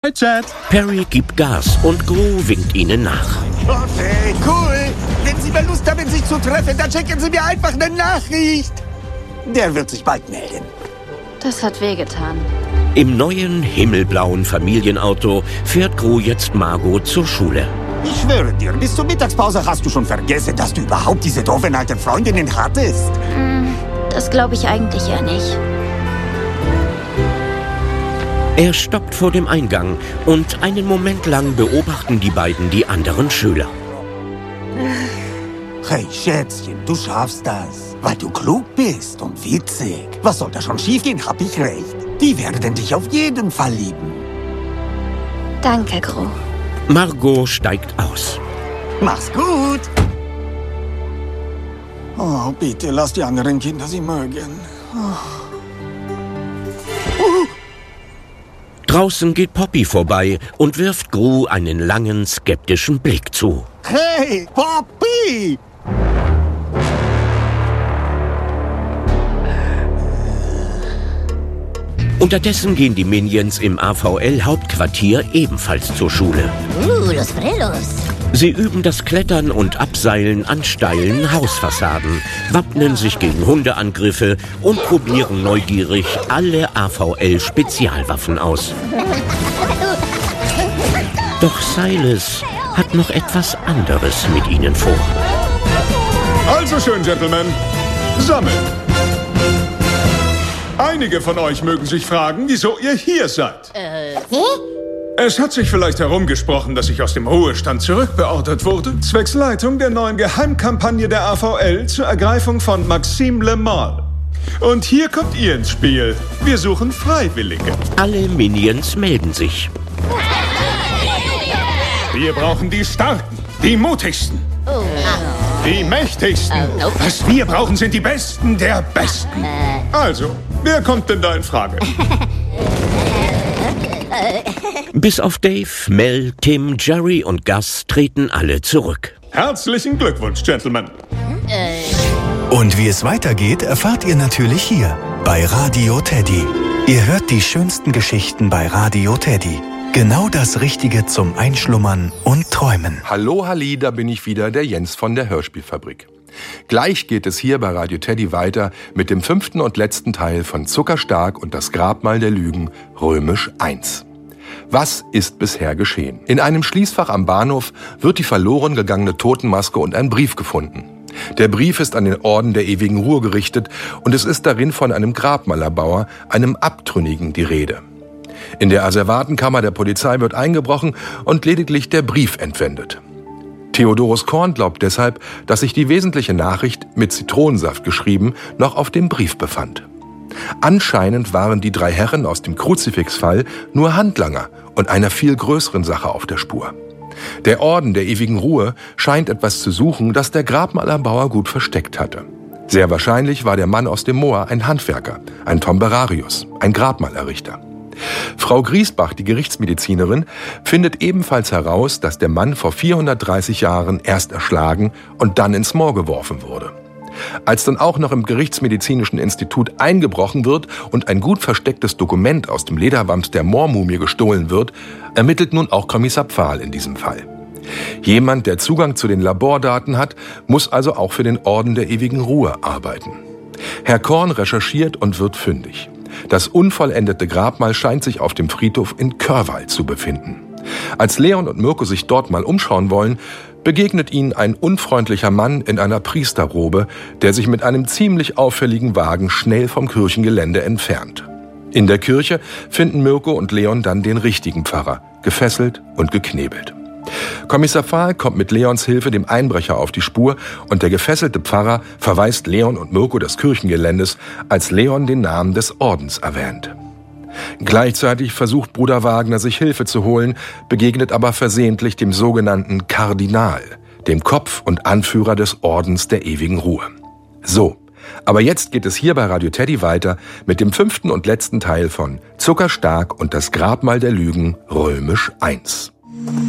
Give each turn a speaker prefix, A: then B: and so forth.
A: Chat.
B: Perry gibt Gas und Gru winkt ihnen nach.
C: Okay, cool. Wenn Sie mal Lust haben, sich zu treffen, dann schicken Sie mir einfach eine Nachricht. Der wird sich bald melden.
D: Das hat wehgetan.
B: Im neuen himmelblauen Familienauto fährt Gru jetzt Margot zur Schule.
C: Ich schwöre dir, bis zur Mittagspause hast du schon vergessen, dass du überhaupt diese doofen alten Freundinnen hattest.
D: Das glaube ich eigentlich eher nicht.
B: Er stoppt vor dem Eingang und einen Moment lang beobachten die beiden die anderen Schüler.
C: Hey, Schätzchen, du schaffst das, weil du klug bist und witzig. Was soll da schon schiefgehen, hab ich recht. Die werden dich auf jeden Fall lieben.
D: Danke, Gru.
B: Margot steigt aus.
C: Mach's gut. Oh, bitte, lass die anderen Kinder sie mögen.
B: Draußen geht Poppy vorbei und wirft Gru einen langen, skeptischen Blick zu.
C: Hey, Poppy!
B: Unterdessen gehen die Minions im AVL-Hauptquartier ebenfalls zur Schule.
E: Los Frelos.
B: Sie üben das Klettern und Abseilen an steilen Hausfassaden, wappnen sich gegen Hundeangriffe und probieren neugierig alle AVL-Spezialwaffen aus. Doch Silas hat noch etwas anderes mit ihnen vor.
A: Also schön, Gentlemen. Sammeln. Einige von euch mögen sich fragen, wieso ihr hier seid. Es hat sich vielleicht herumgesprochen, dass ich aus dem Ruhestand zurückbeordert wurde, zwecks Leitung der neuen Geheimkampagne der AVL zur Ergreifung von Maxime Le Mal. Und hier kommt ihr ins Spiel. Wir suchen Freiwillige.
B: Alle Minions melden sich.
A: Wir brauchen die Starken, die Mutigsten, die Mächtigsten. Was wir brauchen, sind die Besten der Besten. Also, wer kommt denn da in Frage?
B: Bis auf Dave, Mel, Tim, Jerry und Gus treten alle zurück.
A: Herzlichen Glückwunsch, Gentlemen.
F: Und wie es weitergeht, erfahrt ihr natürlich hier bei Radio Teddy. Ihr hört die schönsten Geschichten bei Radio Teddy. Genau das Richtige zum Einschlummern und Träumen.
G: Hallo Halli, da bin ich wieder, der Jens von der Hörspielfabrik. Gleich geht es hier bei Radio Teddy weiter mit dem 5. und letzten Teil von Zuckerstark und das Grabmal der Lügen, Römisch 1. Was ist bisher geschehen? In einem Schließfach am Bahnhof wird die verloren gegangene Totenmaske und ein Brief gefunden. Der Brief ist an den Orden der ewigen Ruhe gerichtet und es ist darin von einem Grabmalerbauer, einem Abtrünnigen, die Rede. In der Asservatenkammer der Polizei wird eingebrochen und lediglich der Brief entwendet. Theodorus Korn glaubt deshalb, dass sich die wesentliche Nachricht, mit Zitronensaft geschrieben, noch auf dem Brief befand. Anscheinend waren die 3 Herren aus dem Kruzifixfall nur Handlanger und einer viel größeren Sache auf der Spur. Der Orden der ewigen Ruhe scheint etwas zu suchen, das der Grabmalerbauer gut versteckt hatte. Sehr wahrscheinlich war der Mann aus dem Moor ein Handwerker, ein Tomberarius, ein Grabmalerrichter. Frau Griesbach, die Gerichtsmedizinerin, findet ebenfalls heraus, dass der Mann vor 430 Jahren erst erschlagen und dann ins Moor geworfen wurde. Als dann auch noch im Gerichtsmedizinischen Institut eingebrochen wird und ein gut verstecktes Dokument aus dem Lederwams der Moormumie gestohlen wird, ermittelt nun auch Kommissar Pfahl in diesem Fall. Jemand, der Zugang zu den Labordaten hat, muss also auch für den Orden der ewigen Ruhe arbeiten. Herr Korn recherchiert und wird fündig. Das unvollendete Grabmal scheint sich auf dem Friedhof in Körwald zu befinden. Als Leon und Mirko sich dort mal umschauen wollen, begegnet ihnen ein unfreundlicher Mann in einer Priesterrobe, der sich mit einem ziemlich auffälligen Wagen schnell vom Kirchengelände entfernt. In der Kirche finden Mirko und Leon dann den richtigen Pfarrer, gefesselt und geknebelt. Kommissar Pfahl kommt mit Leons Hilfe dem Einbrecher auf die Spur und der gefesselte Pfarrer verweist Leon und Mirko des Kirchengeländes, als Leon den Namen des Ordens erwähnt. Gleichzeitig versucht Bruder Wagner, sich Hilfe zu holen, begegnet aber versehentlich dem sogenannten Kardinal, dem Kopf und Anführer des Ordens der ewigen Ruhe. So, aber jetzt geht es hier bei Radio Teddy weiter mit dem 5. und letzten Teil von Zuckerstark und das Grabmal der Lügen, Römisch 1.